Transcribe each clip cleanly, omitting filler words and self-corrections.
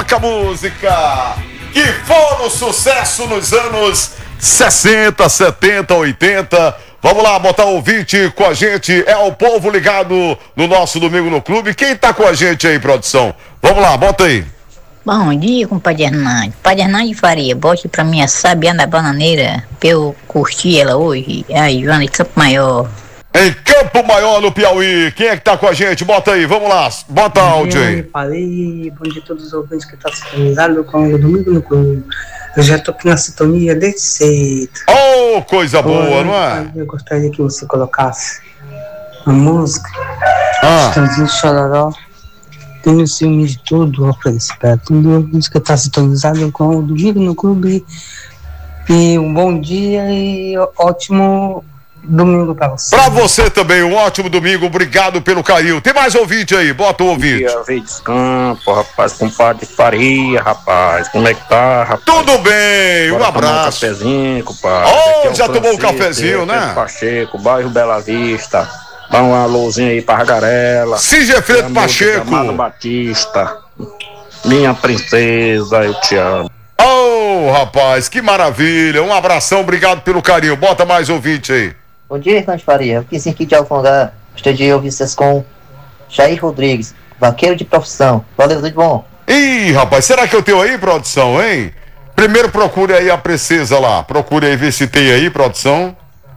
toca música que foram sucesso nos anos 60, 70, 80. Vamos lá, botar o ouvinte com a gente. É o povo ligado no nosso Domingo no Clube. Quem tá com a gente aí, produção? Vamos lá, bota aí. Bom dia, compadre Hernandes. Padre Hernandes Faria, bote pra mim a Sabiana Bananeira pra eu curtir ela hoje. É a Joana de Campo Maior. Em Campo Maior, no Piauí. Quem é que tá com a gente? Bota aí, vamos lá. Bota áudio aí. Bom dia a todos os ouvintes que estão sintonizados com o Domingo no Clube. Eu já tô aqui na sintonia desde cedo. Oh, coisa boa, não é? Eu gostaria que você colocasse a música. Estãozinho Chororó. Tem no ciúme de tudo, ó, Príncipe. Tudo a música tá sintonizada com o Domingo no Clube. E um bom dia e ótimo domingo pra você. Pra você também, um ótimo domingo, obrigado pelo carinho. Tem mais ouvinte aí, bota o ouvinte. Bom dia, Verdes Campo, rapaz, compadre Faria, rapaz, como é que tá, rapaz? Tudo bem, um abraço. Um cafezinho, compadre. Oh, já tomou um cafezinho, né? Pacheco, bairro Bela Vista, dá uma alôzinha aí pra Ragarela. Sigefredo Pacheco. Amado Batista, minha princesa, eu te amo. Oh, rapaz, que maravilha, um abração, obrigado pelo carinho, bota mais ouvinte aí. Bom dia, Hernandes Faria. Aqui sim, aqui de Alfongá. Gostaria de ouvir vocês com Jair Rodrigues, vaqueiro de profissão. Valeu, tudo bom? Ih, rapaz, será que eu tenho aí, produção, hein? Primeiro procure aí a princesa lá. Procure aí, ver se tem aí, produção.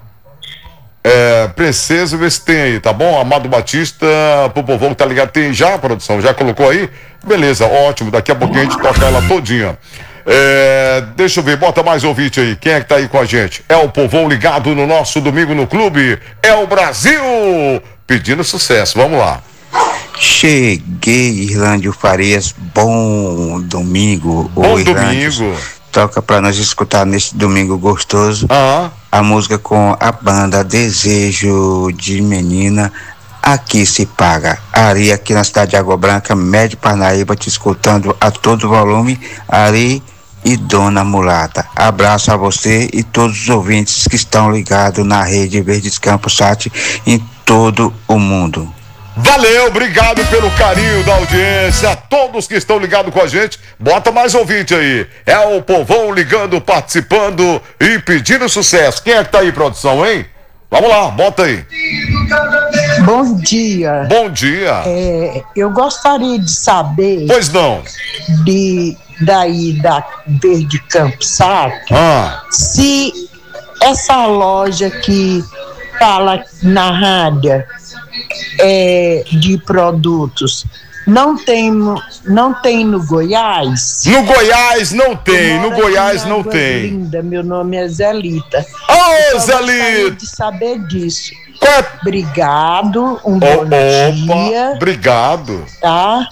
Princesa, ver se tem aí, tá bom? Amado Batista, pro povão que tá ligado, tem já, produção? Já colocou aí? Beleza, ótimo. Daqui a pouquinho a gente toca ela todinha. Deixa eu ver, bota mais ouvinte aí. Quem é que tá aí com a gente? É o povão ligado no nosso Domingo no Clube. É o Brasil pedindo sucesso. Vamos lá. Cheguei, Irlândio Farias. Bom domingo. Bom domingo. Toca pra nós escutar nesse domingo gostoso a música com a banda Desejo de Menina. Aqui se paga. Ari, aqui na cidade de Água Branca, Médio Parnaíba, te escutando a todo volume. Ari e Dona Mulata. Abraço a você e todos os ouvintes que estão ligados na rede Verdes Campos Sat em todo o mundo. Valeu, obrigado pelo carinho da audiência, a todos que estão ligados com a gente. Bota mais ouvinte aí. É o povão ligando, participando e pedindo sucesso. Quem é que tá aí, produção, hein? Vamos lá, bota aí. Bom dia. Bom dia. Eu gostaria de saber. Pois não. Daí da Verde Campo Sat, se essa loja que fala na rádio de produtos não tem no Goiás? No Goiás não tem, no Goiás não tem. Linda, meu nome é Zelita. Ô, Zelita! De saber disso. Obrigado, um bom dia. Obrigado. Tá?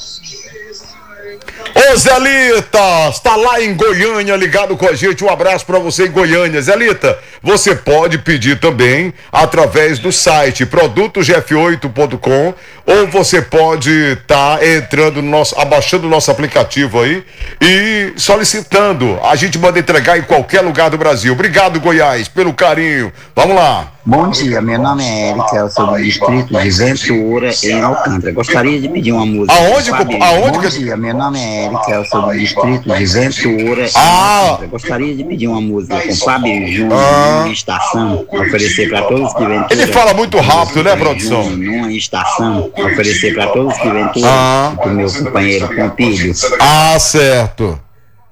Ô, Zelita, está lá em Goiânia ligado com a gente, um abraço para você em Goiânia. Zelita, você pode pedir também através do site produtosgf8.com ou você pode estar entrando abaixando o nosso aplicativo aí e solicitando. A gente manda entregar em qualquer lugar do Brasil. Obrigado, Goiás, pelo carinho. Vamos lá. Bom dia, meu nome é Eric, eu sou do distrito de Ventura, em Alcântara. Gostaria de pedir uma música. Aonde? Bom dia, meu nome é Eric, eu sou do distrito de Ventura, em Alcântara. Gostaria de pedir uma música com Fábio Júnior, numa estação, oferecer para todos que Ventura. Ele fala muito rápido, né, produção? Numa estação, oferecer para todos que Ventura, do meu companheiro Pompílio. Certo.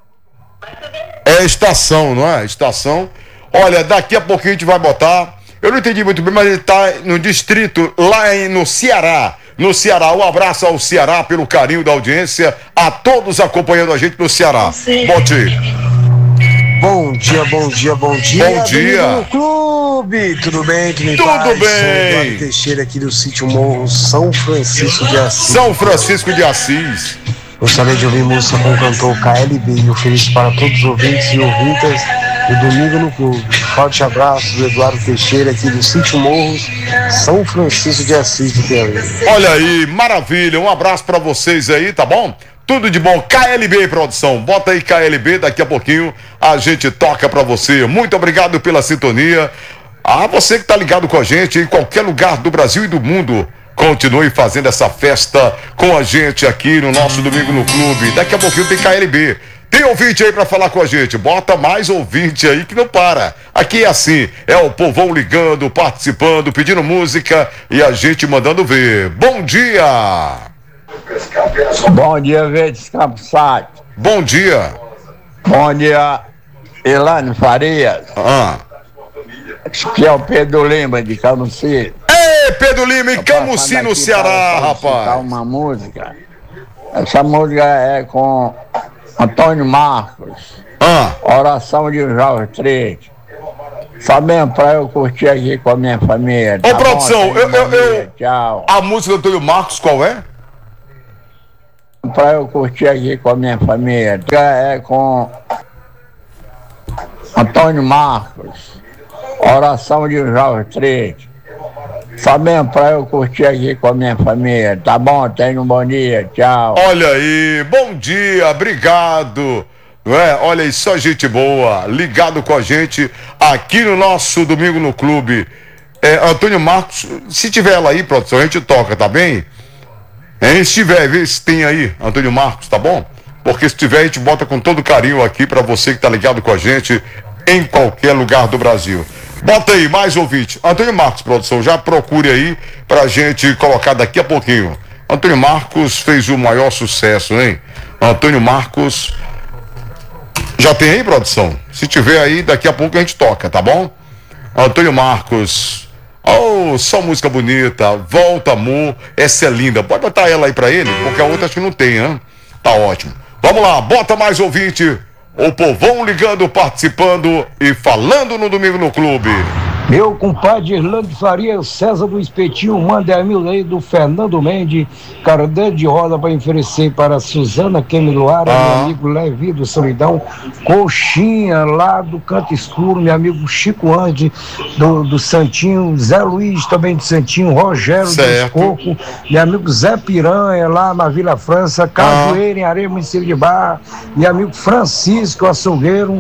É estação, não é? Estação. Olha, daqui a pouquinho a gente vai botar. Eu não entendi muito bem, mas ele está no distrito, lá no Ceará. No Ceará, um abraço ao Ceará pelo carinho da audiência, a todos acompanhando a gente no Ceará. Bote. Bom dia. Bom dia. Domingo no Clube, tudo bem? Tudo bem. Sou Eduardo Teixeira aqui do sítio Morro São Francisco de Assis. São Francisco de Assis. Gostaria de ouvir música com o cantor KLB e ofereço para todos os ouvintes e ouvintas do Domingo no Clube. Forte abraço do Eduardo Teixeira aqui do sítio Morros, São Francisco de Assis do Piauí. Olha aí, maravilha, um abraço para vocês aí, tá bom? Tudo de bom, KLB produção, bota aí KLB, daqui a pouquinho a gente toca para você. Muito obrigado pela sintonia. Você que tá ligado com a gente em qualquer lugar do Brasil e do mundo. Continue fazendo essa festa com a gente aqui no nosso Domingo no Clube. Daqui a pouquinho tem KLB. Tem ouvinte aí pra falar com a gente? Bota mais ouvinte aí que não para. Aqui é assim, é o povão ligando, participando, pedindo música e a gente mandando ver. Bom dia! Bom dia, Verdes Campos Sá. Bom dia! Bom dia, Elane Farias. Que é o Pedro Lima de Camusim. Ei, Pedro Lima em Camusim, no Ceará, rapaz. Uma música. Essa música é com Antônio Marcos. Oração de Jorge Triste. Só mesmo pra eu curtir aqui com a minha família. Ô, produção, tchau. A música do Antônio Marcos, qual é? Pra eu curtir aqui com a minha família. É com Antônio Marcos. Oração de Jorge Triste. Só mesmo pra eu curtir aqui com a minha família. Tá bom? Tenha um bom dia. Tchau. Olha aí, bom dia, obrigado. Olha aí, só gente boa, ligado com a gente aqui no nosso Domingo no Clube. Antônio Marcos, se tiver ela aí, produção, a gente toca, tá bem? Se tiver, vê se tem aí, Antônio Marcos, tá bom? Porque se tiver, a gente bota com todo carinho aqui pra você que tá ligado com a gente em qualquer lugar do Brasil. Bota aí, mais ouvinte. Antônio Marcos, produção, já procure aí pra gente colocar daqui a pouquinho. Antônio Marcos fez o maior sucesso, hein? Antônio Marcos. Já tem aí, produção? Se tiver aí, daqui a pouco a gente toca, tá bom? Antônio Marcos. Oh, só música bonita. Volta, amor. Essa é linda. Pode botar ela aí pra ele, porque a outra acho que não tem, hein? Tá ótimo. Vamos lá, bota mais ouvinte. O povão ligando, participando e falando no Domingo no Clube. Meu compadre Irlando Faria, César do Espetinho, manda Milei do Fernando Mendes, cardeira de roda para oferecer para Suzana Quemiluara, meu amigo Levi do Solidão, Coxinha lá do Canto Escuro, meu amigo Chico Ande do Santinho, Zé Luiz também do Santinho, Rogério do Escoco, meu amigo Zé Piranha lá na Vila França, Cajueiro em Areia Município de Barra, meu amigo Francisco Açougueiro,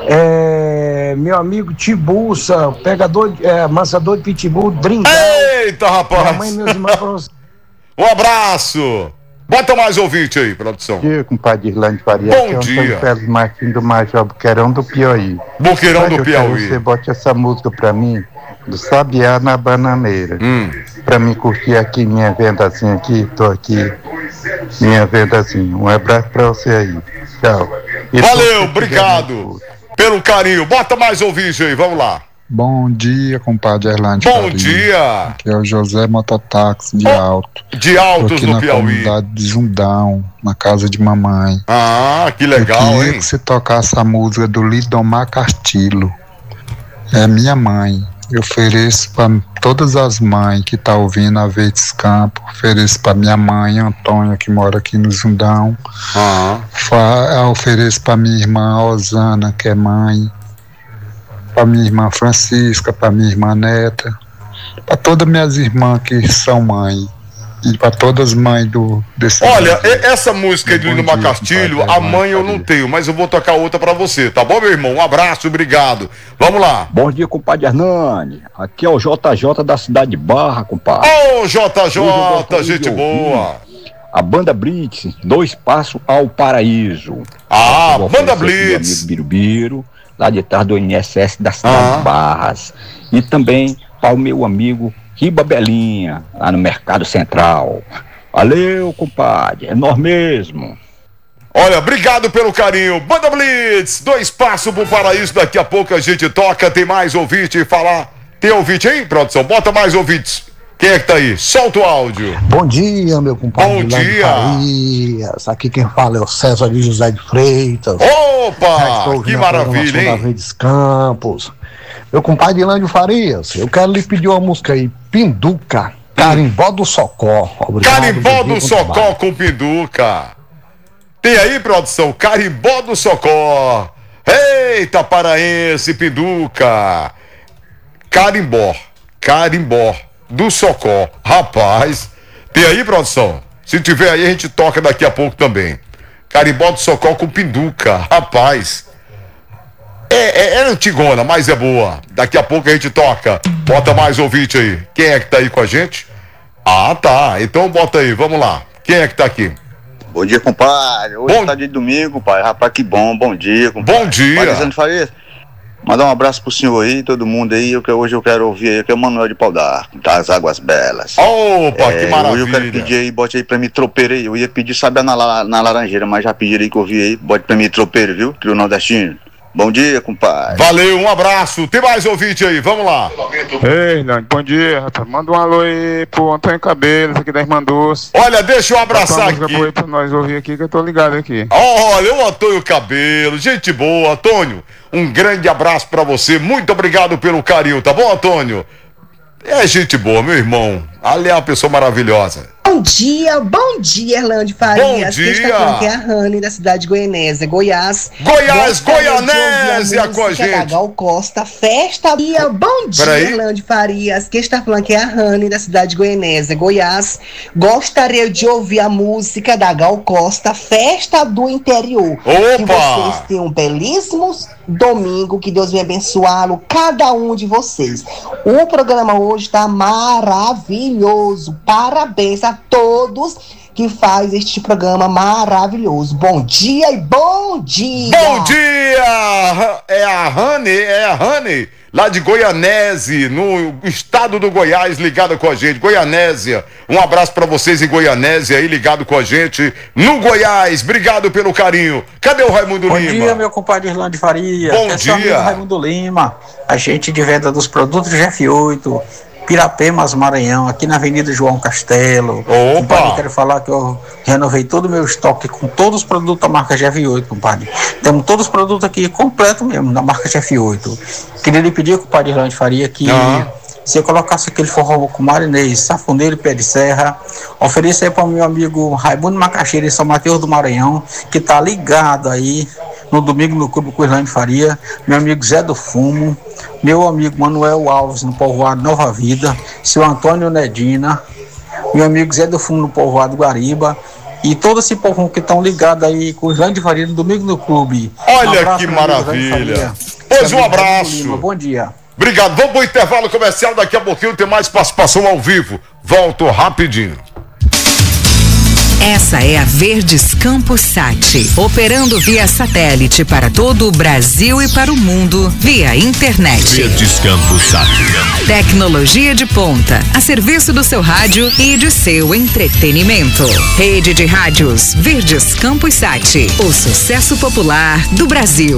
meu amigo Tibuça, pegador, amassador de pitbull, Dringal. Eita, rapaz! Mãe, meus irmãos, um abraço! Bota mais ouvinte aí, produção. Bom dia, compadre Irlande Faria. Bom dia. Félix Martins do Major Boqueirão do Piauí. Boqueirão do Piauí. Que você bote essa música pra mim, do Sabiá na Bananeira. Pra mim curtir aqui minha vendazinha aqui, tô aqui, minha vendazinha. Um abraço pra você aí. Tchau. Valeu, obrigado pelo carinho. Bota mais ouvinte aí, vamos lá. Bom dia, compadre Erlande. Bom dia. Aqui é o José Mototáxi de Alto. De Altos aqui no na Piauí. Comunidade de Jundão, na casa de mamãe. Que legal, eu queria hein? que você tocasse a música do Lidomar Castilho. É minha mãe. Eu ofereço para todas as mães que tá ouvindo a Verdes Campos. Ofereço para minha mãe, Antônia, que mora aqui no Jundão. Ofereço para minha irmã Osana, que é mãe. Para minha irmã Francisca, para minha irmã Neta. Para todas minhas irmãs que são mães. E para todas as mães desse. Olha, essa música de Lidomar Castilho, a mãe eu não tenho, mas eu vou tocar outra pra você, tá bom, meu irmão? Um abraço, obrigado. Vamos lá. Bom dia, compadre Hernani. Aqui é o JJ da cidade de Barra, compadre. Ô, JJ, gente boa. A banda Blitz, 2 Passos ao Paraíso. Banda Blitz. Amigo Birubiru, lá de trás do INSS da cidade de Barras. E também para o meu amigo Riba Belinha, lá no Mercado Central. Valeu, compadre, é nós mesmo. Olha, obrigado pelo carinho. Banda Blitz, 2 Passos pro Paraíso. Daqui a pouco a gente toca. Tem mais ouvinte falar. Tem ouvinte aí, produção? Bota mais ouvintes. Quem é que tá aí? Solta o áudio. Bom dia, meu compadre. Bom dia. Farias. Aqui quem fala é o César de José de Freitas. Opa, que maravilha, hein? Verdes Campos. Meu compadre Ilândio Farias, eu quero lhe pedir uma música aí, Pinduca, Carimbó do Socó. Obrigado, Carimbó do Socó com Pinduca. Tem aí, produção, Carimbó do Socó. Eita, paraense, Pinduca. Carimbó do Socó. Rapaz, tem aí, produção? Se tiver aí, a gente toca daqui a pouco também. Carimbó do Socó com Pinduca. Rapaz, é antigona, mas é boa. Daqui a pouco a gente toca. Bota mais ouvinte aí. Quem é que tá aí com a gente? Ah, tá. Então bota aí, vamos lá. Quem é que tá aqui? Bom dia, compadre. Hoje tá dia de domingo, compadre. Rapaz, que bom. Bom dia, compadre. Bom dia. Alexandre Faria, mandar um abraço pro senhor aí, todo mundo aí. Hoje eu quero ouvir aí, que é o Manuel de Pau das Águas Belas. Opa, que maravilha. Hoje eu quero pedir aí, bote aí pra mim tropeiro aí. Eu ia pedir, sabe, na Laranjeira, mas já pedi aí que eu ouvi aí. Bote pra mim tropeiro, viu? Trio Nordestino. Bom dia, compadre. Valeu, um abraço. Tem mais ouvinte aí, vamos lá. Ei, Nando, bom dia, rapaz. Manda um alô aí pro Antônio Cabelos, aqui da Irmã Doce. Olha, deixa eu abraçar aqui. Aí pra nós ouvir aqui, que eu tô ligado aqui. Olha, o Antônio Cabelo, gente boa. Antônio, um grande abraço pra você. Muito obrigado pelo carinho, tá bom, Antônio? É gente boa, meu irmão. Ali é uma pessoa maravilhosa. Bom dia, Erlande Farias. Bom dia. Quem está falando que é a Rani, da cidade de Goianésia, Goiás. Goianésia com a gente. Da Gal Costa, festa. Bom dia, Erlande Farias. Quem está falando que é a Rani, da cidade de Goianésia, Goiás. Gostaria de ouvir a música da Gal Costa, Festa do Interior. Opa! Que vocês tenham um belíssimo domingo, que Deus venha abençoá-lo, cada um de vocês. O programa hoje está maravilhoso. Parabéns a todos que faz este programa maravilhoso. Bom dia e bom dia! Bom dia! É a Rani, lá de Goianésia, no estado do Goiás, ligada com a gente. Goianésia, um abraço pra vocês em Goianésia aí, ligado com a gente no Goiás. Obrigado pelo carinho. Cadê o Raimundo Lima? Bom dia, meu compadre Irlande Faria. Bom dia. Raimundo Lima, agente de venda dos produtos GF8. Pirapemas, Maranhão, aqui na Avenida João Castelo. Opa! Compadre, eu quero falar que eu renovei todo o meu estoque com todos os produtos da marca GF8, compadre. Temos todos os produtos aqui completo mesmo, da marca GF8. Queria lhe pedir, compadre Irlande Faria, que se eu colocasse aquele forró com marinês, safoneiro e pé de serra, ofereça aí para o meu amigo Raimundo Macaxeira em São Mateus do Maranhão, que tá ligado aí no domingo no Clube com Irlande Faria, meu amigo Zé do Fumo, meu amigo Manuel Alves no povoado Nova Vida, seu Antônio Nedina, meu amigo Zé do Fumo no povoado Guariba, e todo esse povo que estão ligados aí com o Irlande Faria no domingo no Clube. Olha que maravilha. Pois um abraço. Bom dia. Obrigado. Vamos pro intervalo comercial, daqui a pouquinho tem mais participação ao vivo. Volto rapidinho. Essa é a Verdes Campos Sat, operando via satélite para todo o Brasil e para o mundo via internet. Verdes Campos Sat. Tecnologia de ponta, a serviço do seu rádio e de seu entretenimento. Rede de rádios Verdes Campos Sat, o sucesso popular do Brasil.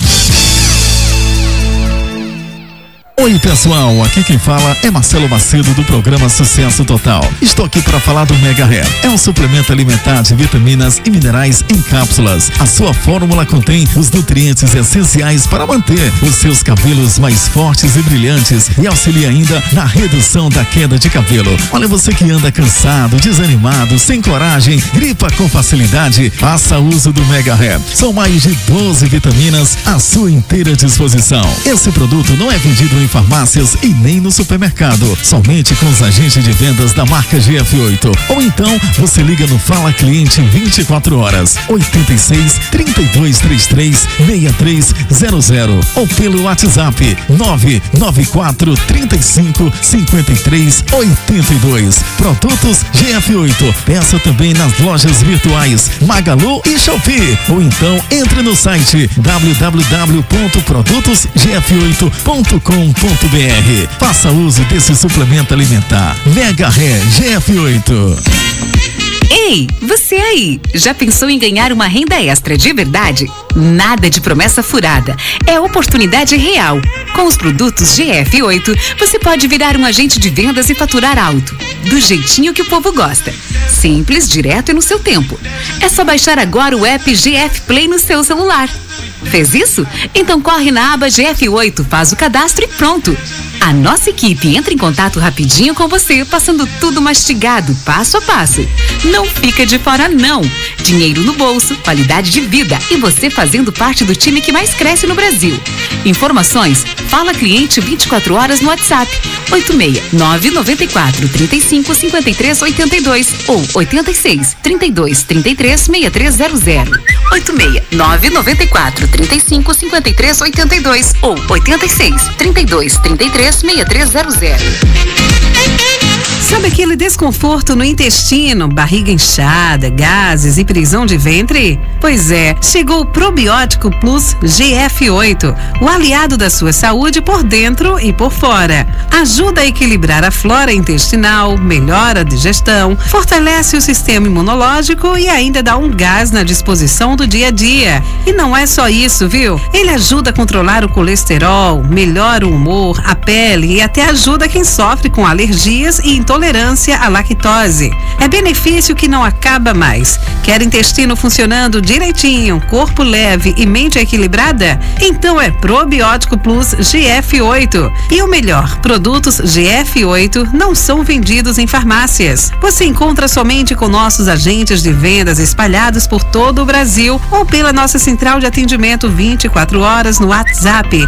Oi pessoal, aqui quem fala é Marcelo Macedo do programa Sucesso Total. Estou aqui para falar do Mega Hair. É um suplemento alimentar de vitaminas e minerais em cápsulas. A sua fórmula contém os nutrientes essenciais para manter os seus cabelos mais fortes e brilhantes e auxilia ainda na redução da queda de cabelo. Olha, você que anda cansado, desanimado, sem coragem, gripa com facilidade, faça uso do Mega Hair. São mais de 12 vitaminas à sua inteira disposição. Esse produto não é vendido em farmácias e nem no supermercado, somente com os agentes de vendas da marca GF8. Ou então você liga no Fala Cliente 24 horas 86 3233 6300 ou pelo WhatsApp 994 35 53 82. Produtos GF8. Peça também nas lojas virtuais Magalu e Shopee. Ou então entre no site www.produtosgf8.com.br. Faça uso desse suplemento alimentar. Mega Hair GF8. Ei, você aí, já pensou em ganhar uma renda extra de verdade? Nada de promessa furada, é oportunidade real. Com os produtos GF8, você pode virar um agente de vendas e faturar alto, do jeitinho que o povo gosta. Simples, direto e no seu tempo. É só baixar agora o app GF Play no seu celular. Fez isso? Então corre na aba GF8, faz o cadastro e pronto. A nossa equipe entra em contato rapidinho com você, passando tudo mastigado, passo a passo. Não fica de fora não. Dinheiro no bolso, qualidade de vida e você fazendo parte do time que mais cresce no Brasil. Informações, Fala Cliente 24 horas no WhatsApp 86 994 35 53 82 ou 86 32 33 6300. 86 994 35 53 82 ou 86 32 33 6300. Sabe aquele desconforto no intestino, barriga inchada, gases e prisão de ventre? Pois é, chegou o Probiótico Plus GF8, o aliado da sua saúde por dentro e por fora. Ajuda a equilibrar a flora intestinal, melhora a digestão, fortalece o sistema imunológico e ainda dá um gás na disposição do dia a dia. E não é só isso, viu? Ele ajuda a controlar o colesterol, melhora o humor, a pele e até ajuda quem sofre com alergias e intolerância à lactose. É benefício que não acaba mais. Quer intestino funcionando direitinho, corpo leve e mente equilibrada? Então é Probiótico Plus GF8. E o melhor, produtos GF8 não são vendidos em farmácias. Você encontra somente com nossos agentes de vendas espalhados por todo o Brasil ou pela nossa central de atendimento 24 horas no WhatsApp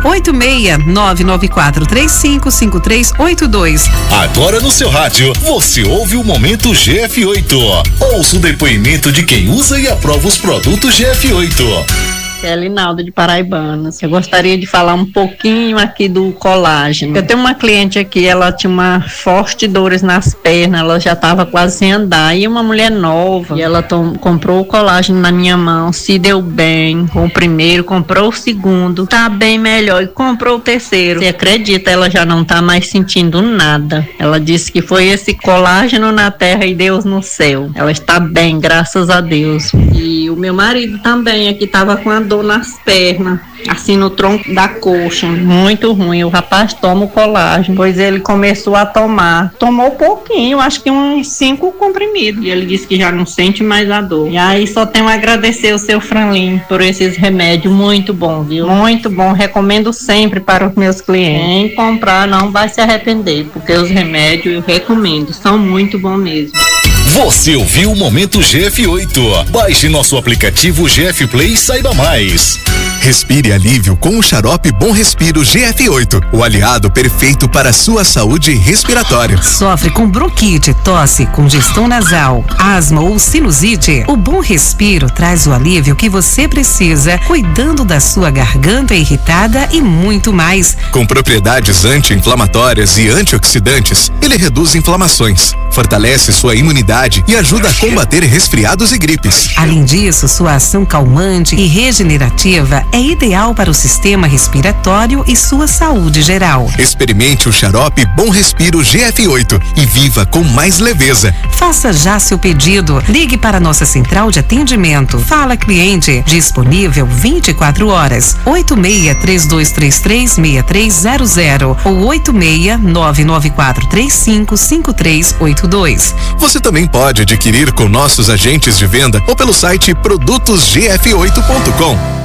86994355382. Agora no seu rádio, você ouve o Momento GF8. Ouça o depoimento de quem usa e aprova os produtos GF8. É Linalda de Paraibanas. Eu gostaria de falar um pouquinho aqui do colágeno. Eu tenho uma cliente aqui, ela tinha uma forte dores nas pernas, ela já estava quase sem andar, e uma mulher nova, e ela comprou o colágeno na minha mão, se deu bem com o primeiro, comprou o segundo, tá bem melhor, e comprou o terceiro. Você acredita, ela já não tá mais sentindo nada. Ela disse que foi esse colágeno na terra e Deus no céu. Ela está bem, graças a Deus. E o meu marido também aqui tava com a dor nas pernas, assim no tronco da coxa, muito ruim. O rapaz toma o colágeno, pois ele começou a tomar, tomou pouquinho, acho que uns 5 comprimidos, e ele disse que já não sente mais a dor. E aí só tenho a agradecer o seu Franlin por esses remédios, muito bom, viu? Muito bom, recomendo sempre para os meus clientes. Quem comprar não vai se arrepender, porque os remédios eu recomendo, são muito bons mesmo. Você ouviu o Momento GF8. Baixe nosso aplicativo GF Play e saiba mais. Respire alívio com o xarope Bom Respiro GF8, o aliado perfeito para a sua saúde respiratória. Sofre com bronquite, tosse, congestão nasal, asma ou sinusite? O Bom Respiro traz o alívio que você precisa, cuidando da sua garganta irritada e muito mais. Com propriedades anti-inflamatórias e antioxidantes, ele reduz inflamações, fortalece sua imunidade e ajuda a combater resfriados e gripes. Além disso, sua ação calmante e regenerativa é ideal para o sistema respiratório e sua saúde geral. Experimente o xarope Bom Respiro GF8 e viva com mais leveza. Faça já seu pedido. Ligue para nossa central de atendimento. Fala Cliente, disponível 24 horas. 86-3233-6300 ou 86-99435-5382. Você também pode adquirir com nossos agentes de venda ou pelo site produtosgf8.com.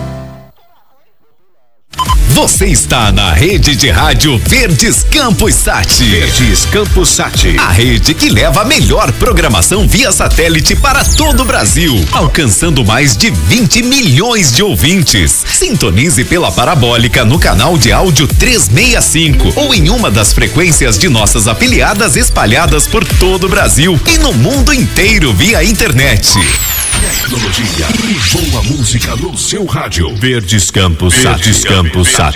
Você está na rede de rádio Verdes Campos Sat. Verdes Campos Sat. A rede que leva a melhor programação via satélite para todo o Brasil, alcançando mais de 20 milhões de ouvintes. Sintonize pela parabólica no canal de áudio 365 ou em uma das frequências de nossas afiliadas espalhadas por todo o Brasil e no mundo inteiro via internet. Tecnologia e boa música no seu rádio. Verdes Campos Sat. Verdes Campos Sat.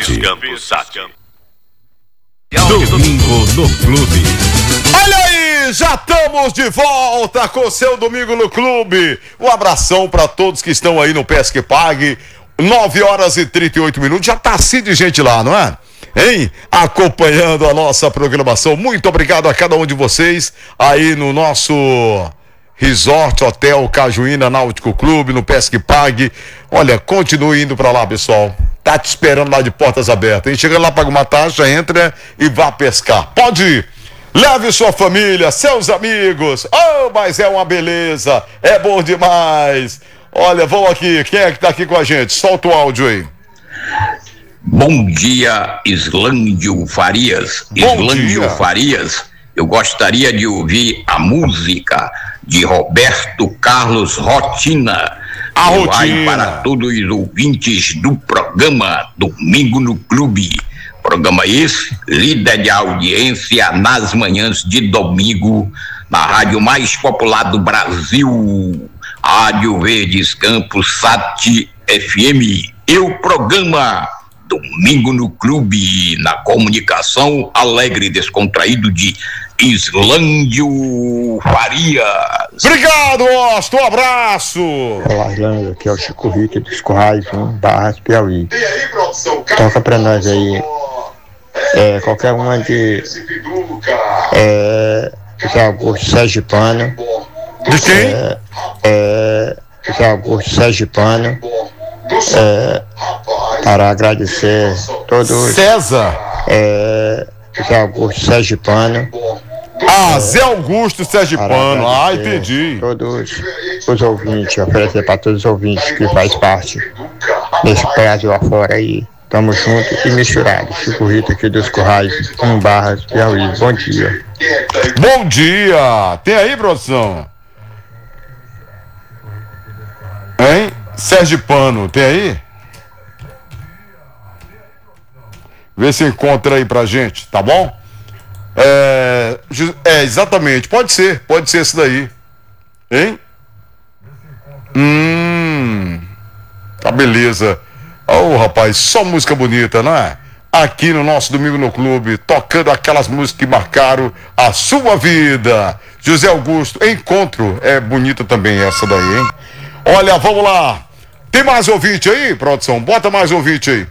Domingo no Clube. Olha aí, já estamos de volta com o seu Domingo no Clube. Um abração para todos que estão aí no Pesque Pague. 9 horas e 38 minutos. Já tá assim de gente lá, não é? Hein? Acompanhando a nossa programação. Muito obrigado a cada um de vocês aí no nosso Resort Hotel Cajuína Náutico Clube, no Pesque Pague. Olha, continue indo pra lá, pessoal. Tá te esperando lá de portas abertas. E chega lá, paga uma taxa, entra e vá pescar. Pode ir. Leve sua família, seus amigos. Oh, mas é uma beleza. É bom demais. Olha, vamos aqui. Quem é que tá aqui com a gente? Solta o áudio aí. Bom dia, Islândio Farias. Islândio Farias. Eu gostaria de ouvir a música de Roberto Carlos Rotina. Vai para todos os ouvintes do programa Domingo no Clube. Programa esse, líder de audiência nas manhãs de domingo, na rádio mais popular do Brasil, Rádio Verdes Campos Sat FM. E o programa Domingo no Clube, na comunicação alegre e descontraído de Islândio Farias. Obrigado, Osto, um abraço. Olá, Islândio, aqui é o Chico Rico dos Currais, Barras, Piauí. Toca pra nós aí, qualquer uma de José Augusto Sergipano. De quem? José Augusto Sergipano. Para agradecer todos. César? José Augusto Sergipano. Zé Augusto Sergipano. Entendi. Todos os ouvintes, oferecer para todos os ouvintes que faz parte desse Brasil afora aí. Tamo junto e misturado. Chico Rito aqui dos Currais, Barras, Piauí. Bom dia. Bom dia. Tem aí, produção? Hein? Sergipano, tem aí? Vê se encontra aí pra gente, tá bom? Exatamente, pode ser esse daí. Hein? Tá beleza. Rapaz, só música bonita, não é? Aqui no nosso Domingo no Clube, tocando aquelas músicas que marcaram a sua vida. José Augusto, Encontro, é bonita também essa daí, hein? Olha, vamos lá. Tem mais ouvinte aí, produção? Bota mais ouvinte aí.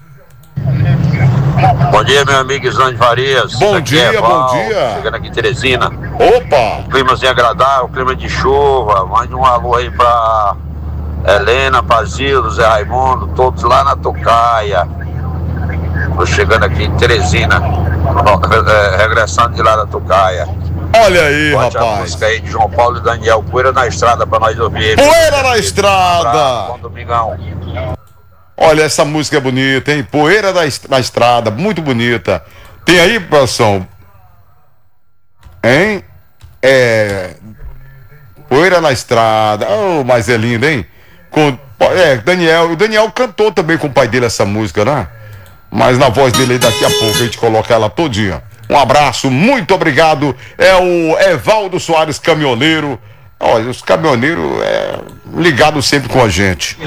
Bom dia, meu amigo Islândio Farias. Bom dia, bom dia. Chegando aqui em Teresina. Opa! Climazinho agradável, clima de chuva. Mande um alô aí pra Helena, pra Zildo, Zé Raimundo, todos lá na Tocaia. Tô chegando aqui em Teresina, regressando de lá da Tocaia. Olha aí, Bote rapaz. A música aí de João Paulo e Daniel, Poeira na Estrada, pra nós ouvir. Poeira na Estrada. Bom domingão. Olha, essa música é bonita, hein? Poeira na Estrada, muito bonita. Tem aí, produção? Hein? Poeira na Estrada. Oh, mas é linda, hein? Daniel. O Daniel cantou também com o pai dele essa música, né? Mas na voz dele aí, daqui a pouco a gente coloca ela todinha. Um abraço, muito obrigado. É o Evaldo Soares, caminhoneiro. Olha, os caminhoneiros ligados sempre com a gente.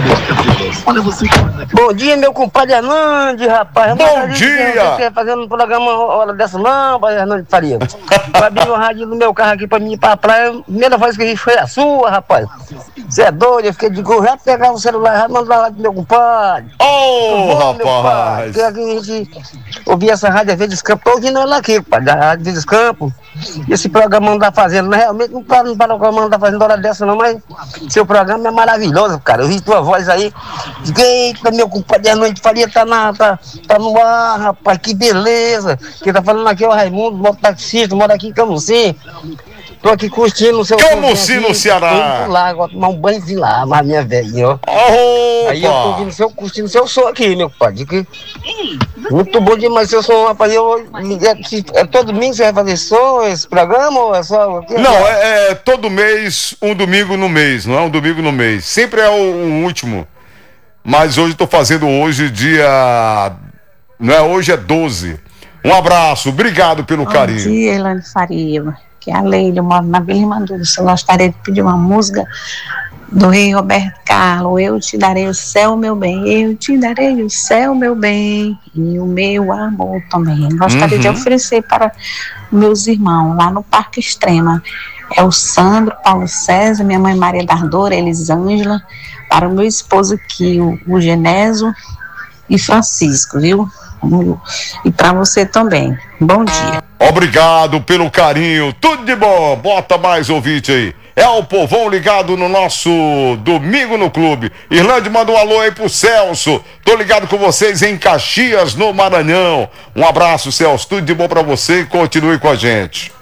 Bom dia, meu compadre Hernandes, rapaz. Bom dia! Você fazendo um programa hora dessa não, Hernandes Faria. Eu abri o rádio do meu carro aqui pra mim ir pra praia. A primeira voz que a gente foi a sua, rapaz. Você é doido, eu fiquei de gol, já pegar o celular, já mandar lá do meu compadre. Rapaz! Porque aqui a gente ouvia essa rádio Verdes Campos, tô ouvindo ela aqui, compadre, da Rádio Verdes Campos. Esse programa não tá fazendo, realmente não para o programa não tá fazendo hora dessa não, mas seu programa é maravilhoso, cara. Eu vi tua voz aí, eita, meu compadre Hernandes Faria tá no ar, rapaz, que beleza. Quem tá falando aqui é o Raimundo, mototaxista, mora aqui em Camusim. Tô aqui curtindo o seu... Camusim, no Ceará. Tô lá, agora tomar um banhozinho lá, mas minha velhinha, ó. Aí eu tô ouvindo curtindo o seu som aqui, meu compadre. Muito bom demais seu som, rapaz. Todo domingo você vai fazer som, esse programa, ou é só... Não, é todo mês, um domingo no mês, não é um domingo no mês. Sempre é o último. Mas hoje estou fazendo dia... Não é hoje, é 12. Um abraço, obrigado pelo carinho. Bom dia, Elane Faria. Que é a Leila, eu moro na Vila Irmanduça. Eu gostaria de pedir uma música do rei Roberto Carlos. Eu te darei o céu, meu bem. Eu te darei o céu, meu bem. E o meu amor também. Gostaria de oferecer para meus irmãos lá no Parque Extrema. É o Sandro, Paulo César, minha mãe Maria Dardora, Elisângela, para o meu esposo aqui, o Genésio e Francisco, viu? E para você também. Bom dia. Obrigado pelo carinho, tudo de bom. Bota mais ouvinte aí. É o povão ligado no nosso Domingo no Clube. Irlande manda um alô aí pro Celso. Tô ligado com vocês em Caxias, no Maranhão. Um abraço, Celso. Tudo de bom pra você e continue com a gente.